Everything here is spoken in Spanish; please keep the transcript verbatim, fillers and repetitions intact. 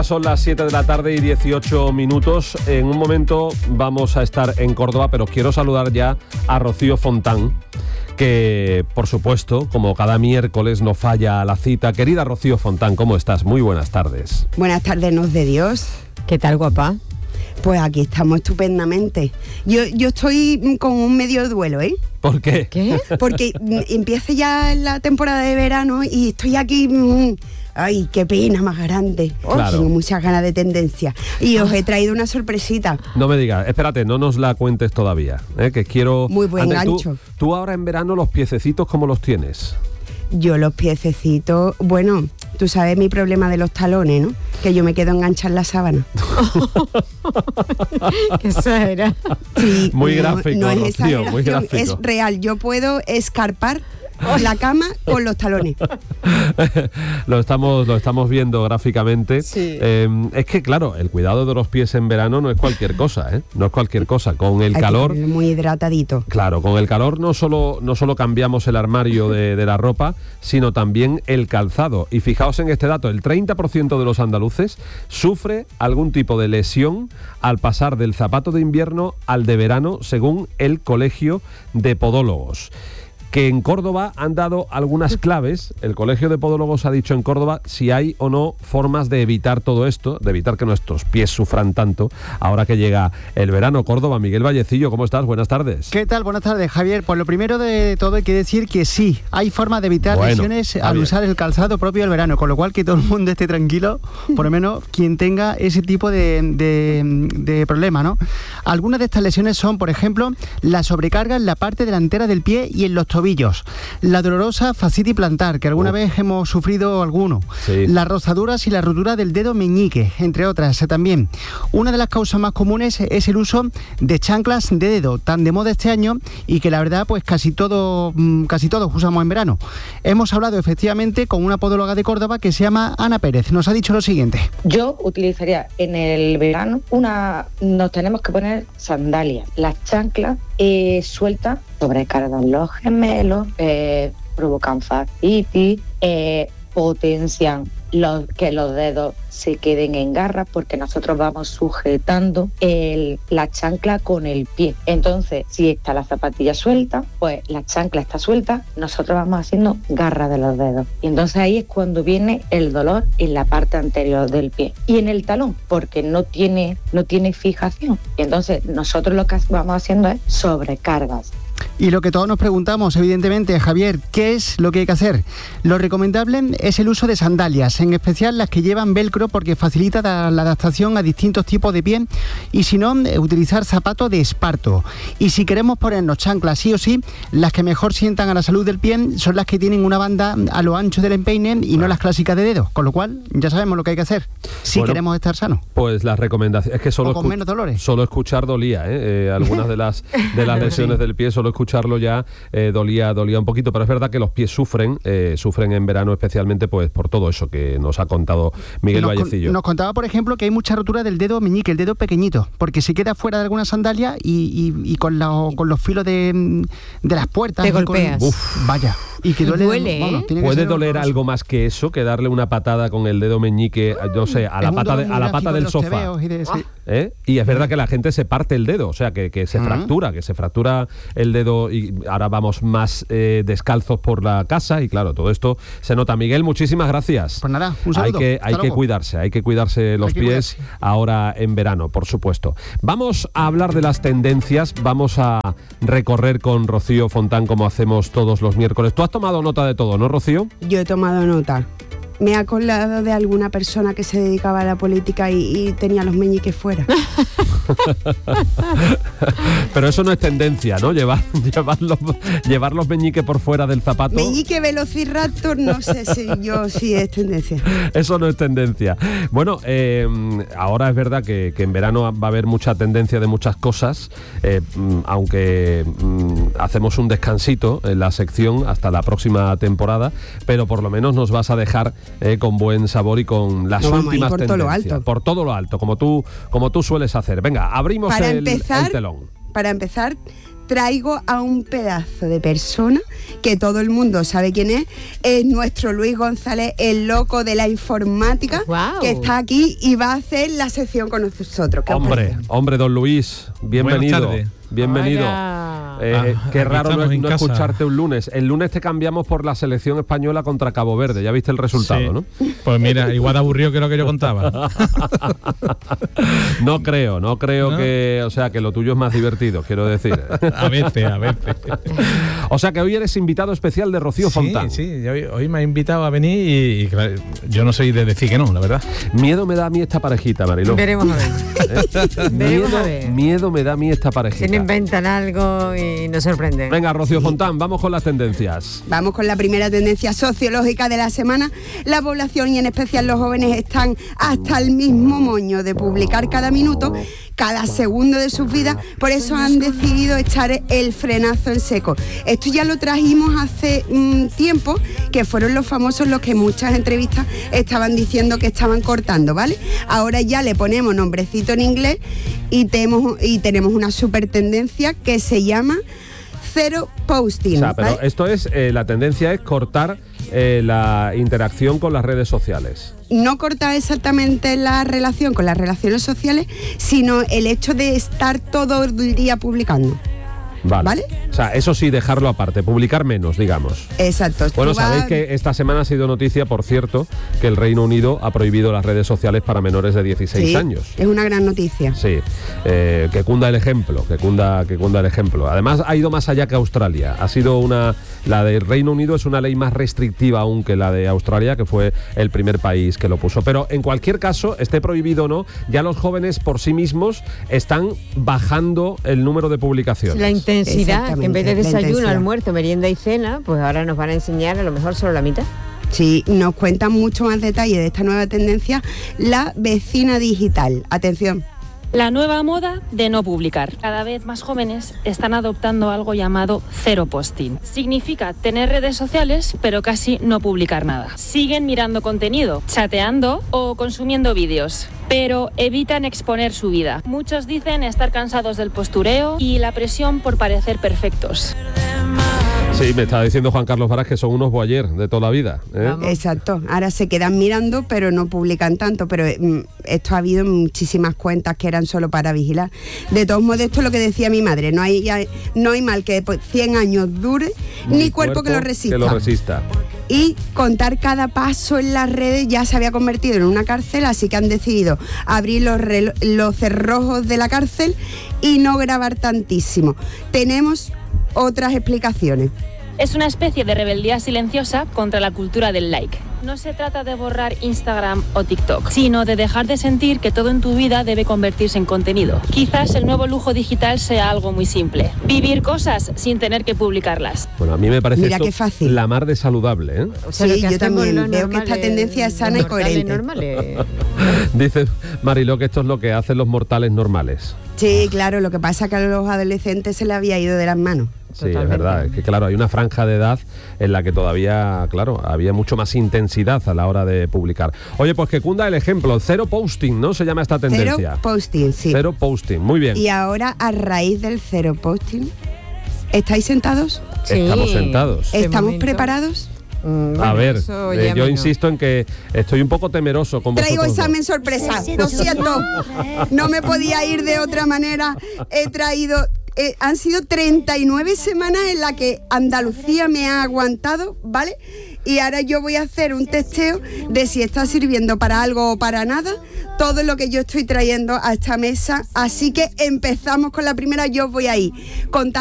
Ahora son las siete de la tarde y dieciocho minutos. En un momento vamos a estar en Córdoba, pero quiero saludar ya a Rocío Fontán, que por supuesto, como cada miércoles, no falla a la cita. Querida Rocío Fontán, ¿cómo estás? Muy buenas tardes. Buenas tardes, nos de Dios. ¿Qué tal, guapa? Pues aquí estamos estupendamente. Yo, yo estoy con un medio duelo, ¿eh? ¿Por qué? ¿Qué? Porque empieza ya la temporada de verano y estoy aquí... Mmm, ay, qué pena más grande. Claro. Tengo muchas ganas de tendencia. Y os he traído una sorpresita. No me digas, espérate, no nos la cuentes todavía, ¿eh? Que quiero... Muy buen Antes, gancho. Tú, tú ahora en verano los piececitos, ¿cómo los tienes? Yo los piececitos... Bueno, tú sabes mi problema de los talones, ¿no? Que yo me quedo enganchada en la sábana. ¿Qué exagera? Sí, Muy no, gráfico, no es Rocío, muy exageración, gráfico. es real. Yo puedo escarpar la cama con los talones. lo estamos lo estamos viendo gráficamente. Sí. Eh, es que claro, el cuidado de los pies en verano no es cualquier cosa, ¿eh? No es cualquier cosa. Con el Hay calor... que tenerlo muy hidratadito. Claro, con el calor no solo, no solo cambiamos el armario de, de la ropa, sino también el calzado. Y fijaos en este dato, el treinta por ciento de los andaluces sufre algún tipo de lesión al pasar del zapato de invierno al de verano, según el Colegio de Podólogos. Que en Córdoba han dado algunas claves. El Colegio de Podólogos ha dicho en Córdoba si hay o no formas de evitar todo esto, de evitar que nuestros pies sufran tanto ahora que llega el verano. Córdoba, Miguel Vallecillo, ¿cómo estás? Buenas tardes. ¿Qué tal? Buenas tardes, Javier. Pues lo primero de todo hay que decir que sí, hay forma de evitar Bueno, lesiones al bien. usar el calzado propio del verano, con lo cual que todo el mundo esté tranquilo, por lo menos quien tenga ese tipo de, de, de problema, ¿no? Algunas de estas lesiones son, por ejemplo, la sobrecarga en la parte delantera del pie y en los tobillos. La dolorosa fascitis plantar, que alguna Uh. vez hemos sufrido alguno. Sí. Las rozaduras y la rotura del dedo meñique, entre otras eh, también. Una de las causas más comunes es el uso de chanclas de dedo, tan de moda este año y que la verdad pues casi todo, casi todos usamos en verano. Hemos hablado efectivamente con una podóloga de Córdoba que se llama Ana Pérez. Nos ha dicho lo siguiente. Yo utilizaría en el verano una, nos tenemos que poner sandalias, las chanclas eh, sueltas, sobrecargan los gemelos, eh, provocan fascitis, eh, potencian los, que los dedos se queden en garras porque nosotros vamos sujetando el, la chancla con el pie. Entonces, si está la zapatilla suelta, pues la chancla está suelta, nosotros vamos haciendo garras de los dedos. Y entonces ahí es cuando viene el dolor en la parte anterior del pie. Y en el talón, porque no tiene, no tiene fijación. Y entonces nosotros lo que vamos haciendo es sobrecargas. Y lo que todos nos preguntamos, evidentemente, Javier, ¿qué es lo que hay que hacer? Lo recomendable es el uso de sandalias, en especial las que llevan velcro porque facilita la adaptación a distintos tipos de pie, y si no, utilizar zapatos de esparto. Y si queremos ponernos chanclas sí o sí, las que mejor sientan a la salud del pie son las que tienen una banda a lo ancho del empeine y no las clásicas de dedo, con lo cual ya sabemos lo que hay que hacer si Bueno, queremos estar sanos. Pues las recomendaciones... Es que solo, O con escu- menos dolores. solo escuchar dolía, ¿eh? Eh, algunas de las, de las lesiones del pie, solo escucharlo ya eh, dolía, dolía un poquito, pero es verdad que los pies sufren, eh, sufren en verano especialmente pues por todo eso que nos ha contado Miguel Nos, con- Vallecillo. nos contaba, por ejemplo, que hay mucha rotura del dedo meñique, el dedo pequeñito, porque se queda fuera de alguna sandalia y, y, y con, la, con los filos de, de las puertas. Te y con- golpeas. Uf, vaya. Y que duele. Duele, bueno, ¿eh? tiene que ¿Puede ser doler horroroso. algo más que eso, que darle una patada con el dedo meñique, no sé, a Es la un pata, de- dolor a la muy pata gráfico de del los sofá? tebeos y de- sí. ¿Eh? Y es verdad que la gente se parte el dedo, o sea, que, que se Ujú. fractura, que se fractura el dedo y ahora vamos más eh, descalzos por la casa y claro, todo esto se nota. Miguel, muchísimas gracias. Pues nada, un Hay saludo. que, Hasta hay que luego. cuidarse, hay que cuidarse los Hay que pies cuidarse. ahora en verano, por supuesto. Vamos a hablar de las tendencias, vamos a recorrer con Rocío Fontán como hacemos todos los miércoles. Tú has tomado nota de todo, ¿no, Rocío? Yo he tomado nota. Me he acordado de alguna persona que se dedicaba a la política y, y tenía los meñiques fuera. Pero eso no es tendencia, ¿no? Llevar, llevar, los, llevar los meñiques por fuera del zapato. Meñique Velociraptor, no sé si yo sí es tendencia. Eso no es tendencia. Bueno, eh, ahora es verdad que, que en verano va a haber mucha tendencia de muchas cosas, eh, aunque mm, hacemos un descansito en la sección hasta la próxima temporada, pero por lo menos nos vas a dejar eh, con buen sabor y con las No, vamos a ir últimas por todo lo tendencias. alto. Por todo lo alto, como tú, como tú sueles hacer. Venga, abrimos Para el, empezar, el telón. Para empezar, traigo a un pedazo de persona que todo el mundo sabe quién es. Es nuestro Luis González, el loco de la informática, Guau. que está aquí y va a hacer la sección con nosotros. ¿Qué os Hombre, parece? hombre, don Luis, bienvenido. Buenas tardes. Bienvenido. Hola. Eh, Ah, qué aquí raro no, estamos en no casa. escucharte un lunes. El lunes te cambiamos por la selección española contra Cabo Verde. Ya viste el resultado, Sí. ¿no? Pues mira, igual de aburrido que lo que yo contaba. No creo, no creo ¿No? que, o sea, que lo tuyo es más divertido, quiero decir. A veces, a veces. O sea, que hoy eres invitado especial de Rocío Sí, Fontán. sí, hoy, hoy me ha invitado a venir y, y claro, yo no soy de decir que no, la verdad. Miedo me da a mí esta parejita, Mariló. Veremos a ver. ¿Eh? Veremos miedo, a ver. miedo me da a mí esta Se parejita. inventan algo y nos sorprenden. Venga, Rocío Fontán, vamos con las tendencias. Vamos con la primera tendencia sociológica de la semana. La población y en especial los jóvenes están hasta el mismo moño de publicar cada minuto, cada segundo de sus vidas. Por eso han decidido echar el frenazo en seco. Esto ya lo trajimos hace un tiempo, que fueron los famosos los que en muchas entrevistas estaban diciendo que estaban cortando, ¿vale? Ahora ya le ponemos nombrecito en inglés y tenemos, y tenemos una super tendencia que se llama cero posting. O sea, pero ¿vale? esto es, eh, la tendencia es cortar eh, la interacción con las redes sociales. No cortar exactamente la relación con las relaciones sociales, sino el hecho de estar todo el día publicando. Vale. ¿Vale? O sea, eso sí, dejarlo aparte, publicar menos, digamos. Exacto. Tú Bueno, vas- sabéis que esta semana ha sido noticia, por cierto, que el Reino Unido ha prohibido las redes sociales para menores de dieciséis Sí, años. es una gran noticia. Sí, eh, que cunda el ejemplo, que cunda, que cunda el ejemplo. Además, ha ido más allá que Australia. Ha sido una, la del Reino Unido es una ley más restrictiva aún que la de Australia, que fue el primer país que lo puso. Pero en cualquier caso, esté prohibido o no, ya los jóvenes por sí mismos están bajando el número de publicaciones. La intensidad, que en vez de Exactamente, la desayuno, intensidad. almuerzo, merienda y cena, pues ahora nos van a enseñar a lo mejor solo la mitad. Sí, nos cuentan mucho más detalle de esta nueva tendencia, la vecina digital. Atención. La nueva moda de no publicar. Cada vez más jóvenes están adoptando algo llamado cero posting. Significa tener redes sociales, pero casi no publicar nada. Siguen mirando contenido, chateando o consumiendo vídeos, pero evitan exponer su vida. Muchos dicen estar cansados del postureo y la presión por parecer perfectos. Sí, me estaba diciendo Juan Carlos Varas que son unos boyer de toda la vida. ¿eh? Vamos. Exacto. Ahora se quedan mirando, pero no publican tanto. Pero mm, esto ha habido muchísimas cuentas que eran solo para vigilar. De todos modos, esto es lo que decía mi madre. No hay, hay- no hay mal que pues, cien años dure, ni, cuerpo, que lo resista. Que lo resista. Y contar cada paso en las redes ya se había convertido en una cárcel, así que han decidido abrir los, relo- los cerrojos de la cárcel y no grabar tantísimo. Tenemos otras explicaciones. Es una especie de rebeldía silenciosa contra la cultura del like. No se trata de borrar Instagram o TikTok, sino de dejar de sentir que todo en tu vida debe convertirse en contenido. Quizás el nuevo lujo digital sea algo muy simple. Vivir cosas sin tener que publicarlas. Bueno, a mí me parece Mira esto qué fácil. la mar de saludable, ¿eh? O sea, lo Sí, que yo hacemos también los veo que esta normales, tendencia es sana los y mortales coherente. normales. Dice Mariló que esto es lo que hacen los mortales normales. Sí, claro, lo que pasa es que a los adolescentes se les había ido de las manos. Sí, es Totalmente. verdad. Es que claro, hay una franja de edad en la que todavía, claro, había mucho más intensidad a la hora de publicar. Oye, pues que cunda el ejemplo. Cero posting, ¿no? Se llama esta tendencia. Cero posting, sí. Cero posting. Muy bien. Y ahora, a raíz del cero posting, ¿estáis sentados? Estamos sentados. De ¿Estamos momento. preparados? Mm, A bueno, ver, eso eh, ya yo menos. insisto en que estoy un poco temeroso con Traigo vosotros dos. examen sorpresa, lo siento. No me podía ir de otra manera. He traído... eh, han sido treinta y nueve semanas en las que Andalucía me ha aguantado, ¿vale? Y ahora yo voy a hacer un testeo de si está sirviendo para algo o para nada todo lo que yo estoy trayendo a esta mesa. Así que empezamos con la primera. Yo voy ahí contando